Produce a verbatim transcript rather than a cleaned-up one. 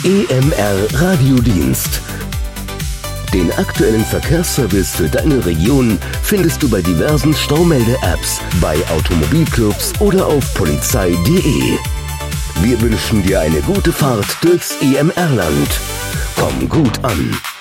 E M R Radiodienst. Den aktuellen Verkehrsservice für deine Region findest du bei diversen Staumelde-Apps, bei Automobilclubs oder auf polizei punkt de. Wir wünschen dir eine gute Fahrt durchs E M R-Land. Komm gut an.